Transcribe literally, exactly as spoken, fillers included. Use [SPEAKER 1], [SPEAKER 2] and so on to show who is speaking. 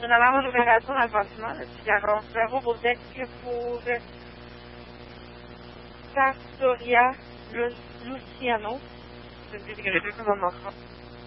[SPEAKER 1] una nuova numerazione al prossimo, ci chiamo Robotech pour Sartoria Lu- Luciano. Je ne sais pas comment on